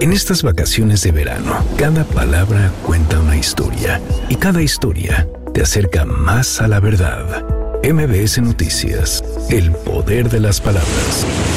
En estas vacaciones de verano, cada palabra cuenta una historia y cada historia te acerca más a la verdad. MBS Noticias, el poder de las palabras.